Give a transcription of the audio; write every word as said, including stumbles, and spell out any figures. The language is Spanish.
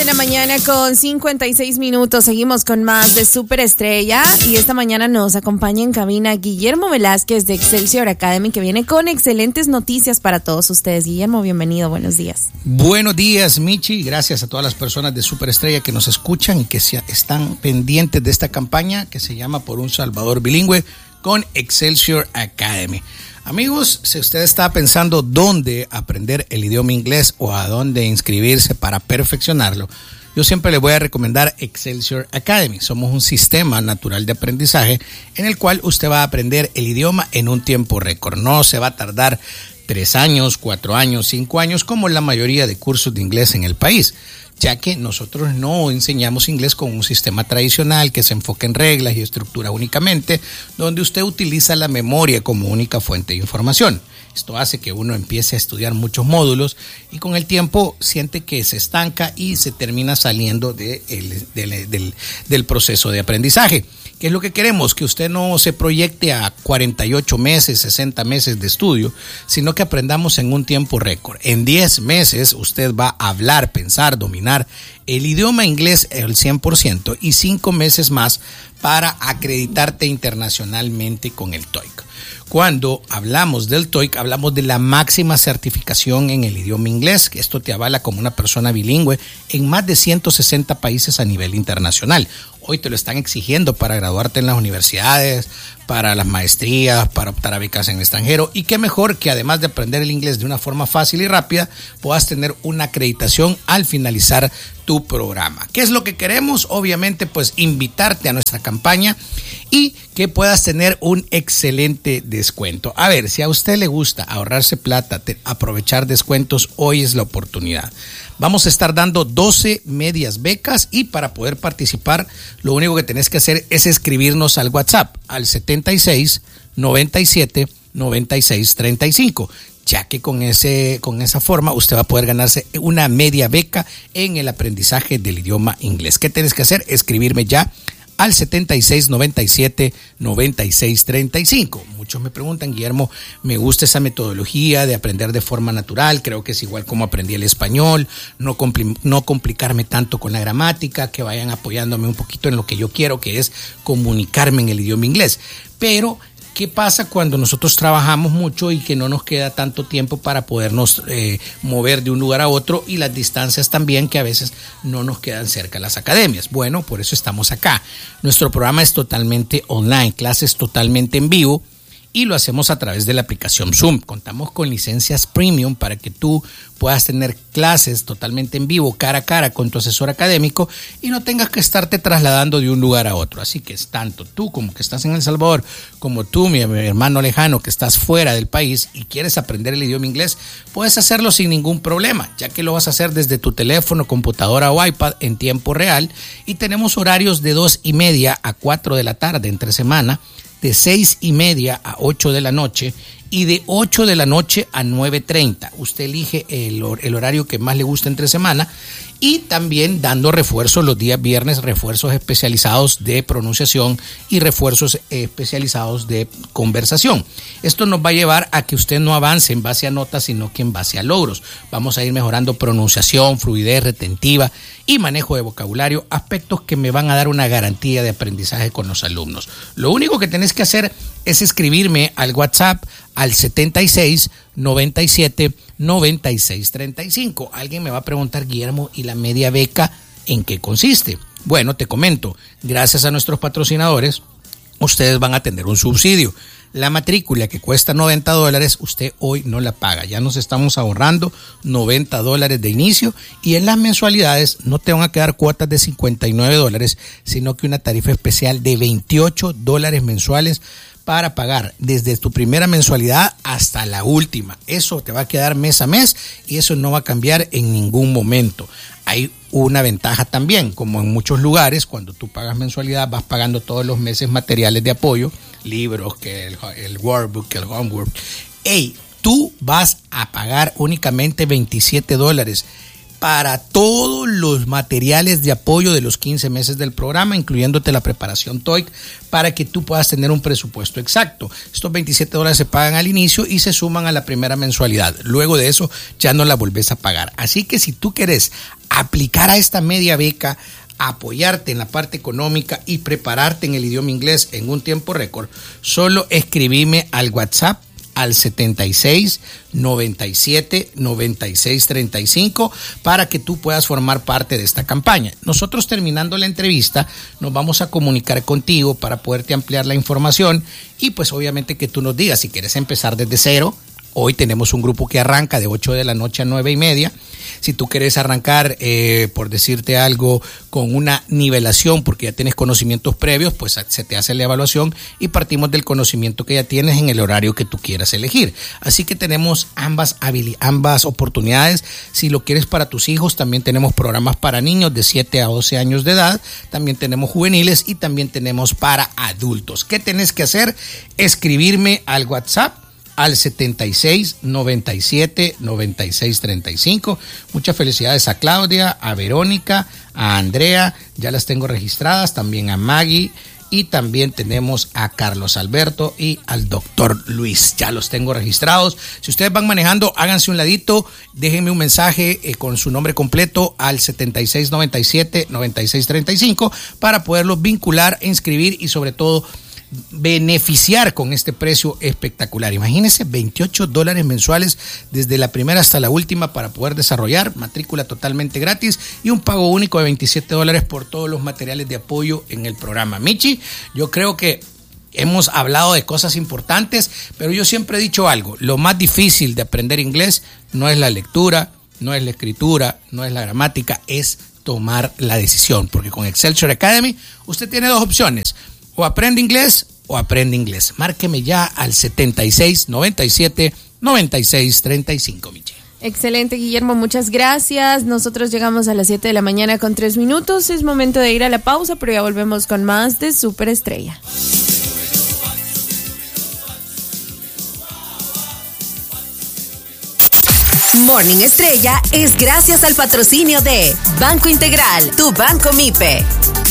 de la mañana con cincuenta y seis minutos. Seguimos con más de Superestrella y esta mañana nos acompaña en cabina Guillermo Velázquez de Excelsior Academy, que viene con excelentes noticias para todos ustedes. Guillermo, bienvenido, buenos días. Buenos días, Michi. Gracias a todas las personas de Superestrella que nos escuchan y que están pendientes de esta campaña que se llama Por un Salvador Bilingüe con Excelsior Academy. Amigos, si usted está pensando dónde aprender el idioma inglés o a dónde inscribirse para perfeccionarlo, yo siempre le voy a recomendar Excelsior Academy. Somos un sistema natural de aprendizaje en el cual usted va a aprender el idioma en un tiempo récord. No se va a tardar tres años, cuatro años, cinco años, como la mayoría de cursos de inglés en el país, ya que nosotros no enseñamos inglés con un sistema tradicional que se enfoca en reglas y estructura únicamente, donde usted utiliza la memoria como única fuente de información. Esto hace que uno empiece a estudiar muchos módulos y con el tiempo siente que se estanca y se termina saliendo de el, del, del, del proceso de aprendizaje. ¿Qué es lo que queremos? Que usted no se proyecte a cuarenta y ocho meses, sesenta meses de estudio, sino que aprendamos en un tiempo récord. En diez meses usted va a hablar, pensar, dominar el idioma inglés al cien por ciento y cinco meses más para acreditarte internacionalmente con el TOEIC. Cuando hablamos del TOEIC, hablamos de la máxima certificación en el idioma inglés, que esto te avala como una persona bilingüe en más de ciento sesenta países a nivel internacional. Hoy te lo están exigiendo para graduarte en las universidades, para las maestrías, para optar a becas en el extranjero. Y qué mejor que además de aprender el inglés de una forma fácil y rápida, puedas tener una acreditación al finalizar tu programa. ¿Qué es lo que queremos? Obviamente, pues invitarte a nuestra campaña y que puedas tener un excelente descuento. A ver, si a usted le gusta ahorrarse plata, te, aprovechar descuentos, hoy es la oportunidad. Vamos a estar dando doce medias becas y para poder participar, lo único que tenés que hacer es escribirnos al WhatsApp al setenta y seis, noventa y siete, noventa y seis, treinta y cinco. Ya que con ese con esa forma usted va a poder ganarse una media beca en el aprendizaje del idioma inglés. ¿Qué tienes que hacer? Escribirme ya al setenta y seis, noventa y siete, noventa y seis, treinta y cinco. Muchos me preguntan, Guillermo, me gusta esa metodología de aprender de forma natural, creo que es igual como aprendí el español, no, compli- no complicarme tanto con la gramática, que vayan apoyándome un poquito en lo que yo quiero, que es comunicarme en el idioma inglés. Pero ¿qué pasa cuando nosotros trabajamos mucho y que no nos queda tanto tiempo para podernos eh, mover de un lugar a otro y las distancias también que a veces no nos quedan cerca las academias? Bueno, por eso estamos acá. Nuestro programa es totalmente online, clases totalmente en vivo y lo hacemos a través de la aplicación Zoom. Contamos con licencias premium para que tú puedas tener clases totalmente en vivo, cara a cara con tu asesor académico y no tengas que estarte trasladando de un lugar a otro. Así que es tanto tú como que estás en El Salvador, como tú, mi hermano lejano, que estás fuera del país y quieres aprender el idioma inglés, puedes hacerlo sin ningún problema, ya que lo vas a hacer desde tu teléfono, computadora o iPad en tiempo real y tenemos horarios de dos y media a cuatro de la tarde entre semana, de seis y media a ocho de la noche y de ocho de la noche a nueve treinta. Usted elige el, el horario que más le gusta entre semana y también dando refuerzos los días viernes, refuerzos especializados de pronunciación y refuerzos especializados de conversación. Esto nos va a llevar a que usted no avance en base a notas, sino que en base a logros. Vamos a ir mejorando pronunciación, fluidez retentiva y manejo de vocabulario, aspectos que me van a dar una garantía de aprendizaje con los alumnos. Lo único que tenés que hacer es escribirme al WhatsApp al setenta y seis, noventa y siete, noventa y seis, treinta y cinco. Alguien me va a preguntar, Guillermo, ¿y la media beca en qué consiste? Bueno, te comento, gracias a nuestros patrocinadores, ustedes van a tener un subsidio. La matrícula que cuesta noventa dólares, usted hoy no la paga. Ya nos estamos ahorrando noventa dólares de inicio y en las mensualidades no te van a quedar cuotas de cincuenta y nueve dólares, sino que una tarifa especial de veintiocho dólares mensuales para pagar desde tu primera mensualidad hasta la última. Eso te va a quedar mes a mes y eso no va a cambiar en ningún momento. Hay una ventaja también, como en muchos lugares, cuando tú pagas mensualidad, vas pagando todos los meses materiales de apoyo, libros, que el, el workbook, que el homework. Hey, tú vas a pagar únicamente veintisiete dólares. para todos los materiales de apoyo de los quince meses del programa, incluyéndote la preparación T O E I C, para que tú puedas tener un presupuesto exacto. Estos veintisiete dólares se pagan al inicio y se suman a la primera mensualidad. Luego de eso ya no la volvés a pagar. Así que si tú querés aplicar a esta media beca, apoyarte en la parte económica y prepararte en el idioma inglés en un tiempo récord, solo escribime al WhatsApp al setenta y seis, noventa y siete, noventa y seis, treinta y cinco para que tú puedas formar parte de esta campaña. Nosotros, terminando la entrevista, nos vamos a comunicar contigo para poderte ampliar la información y pues obviamente que tú nos digas si quieres empezar desde cero. Hoy tenemos un grupo que arranca de ocho de la noche a nueve y media. Si tú quieres arrancar, eh, por decirte algo, con una nivelación, porque ya tienes conocimientos previos, pues se te hace la evaluación y partimos del conocimiento que ya tienes en el horario que tú quieras elegir. Así que tenemos ambas, habili- ambas oportunidades. Si lo quieres para tus hijos, también tenemos programas para niños de siete a doce años de edad. También tenemos juveniles y también tenemos para adultos. ¿Qué tenés que hacer? Escribirme al WhatsApp al setenta y seis, noventa y siete, noventa y seis, treinta y cinco. Muchas felicidades a Claudia, a Verónica, a Andrea, ya las tengo registradas, también a Maggie y también tenemos a Carlos Alberto y al doctor Luis, ya los tengo registrados. Si ustedes van manejando, háganse un ladito, déjenme un mensaje eh, con su nombre completo al setenta y seis, noventa y siete, noventa y seis, treinta y cinco para poderlos vincular, inscribir y sobre todo beneficiar con este precio espectacular. Imagínense, veintiocho dólares mensuales desde la primera hasta la última para poder desarrollar, matrícula totalmente gratis y un pago único de veintisiete dólares por todos los materiales de apoyo en el programa. Michi, yo creo que hemos hablado de cosas importantes, pero yo siempre he dicho algo: lo más difícil de aprender inglés no es la lectura, no es la escritura, no es la gramática, es tomar la decisión, porque con Excelsior Academy usted tiene dos opciones: o aprende inglés o aprende inglés. Márqueme ya al setenta y seis, noventa y siete, noventa y seis, treinta y cinco, Michi. Excelente, Guillermo, muchas gracias. Nosotros llegamos a las siete de la mañana con tres minutos. Es momento de ir a la pausa, pero ya volvemos con más de Superestrella. Morning Estrella es gracias al patrocinio de Banco Integral, tu banco M I P E.